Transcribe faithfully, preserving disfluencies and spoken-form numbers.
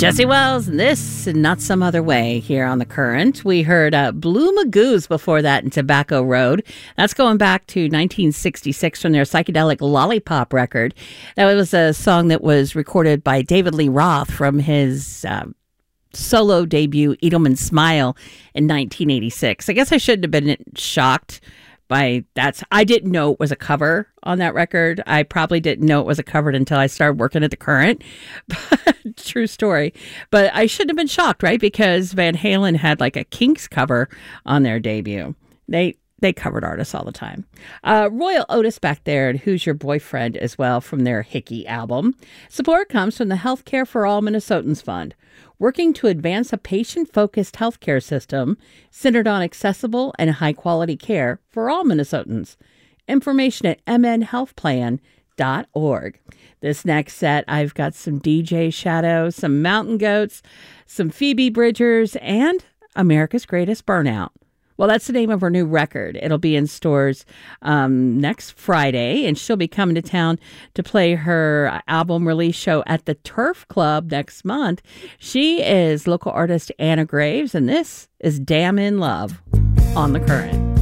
Jesse Wells, and this and Not Some Other Way here on The Current. We heard uh, Blue Magoos before that in Tobacco Road. That's going back to nineteen sixty-six from their psychedelic Lollipop record. That was a song that was recorded by David Lee Roth from his uh, solo debut, Edelman Smile, in nineteen eighty-six. I guess I shouldn't have been shocked by that. I didn't know it was a cover on that record. I probably didn't know it was a cover until I started working at The Current. True story. But I shouldn't have been shocked, right? Because Van Halen had like a Kinks cover on their debut. They they covered artists all the time. Uh, Royal Otis back there and Who's Your Boyfriend as well from their Hickey album. Support comes from the Healthcare for All Minnesotans Fund, working to advance a patient-focused healthcare system centered on accessible and high-quality care for all Minnesotans. Information at m n health plan dot org. This next set, I've got some D J Shadow, some Mountain Goats, some Phoebe Bridgers, and America's Greatest Burnout. Well, that's the name of her new record. It'll be in stores um, next Friday, and she'll be coming to town to play her album release show at the Turf Club next month. She is local artist Anna Graves, and this is Damn in Love on The Current.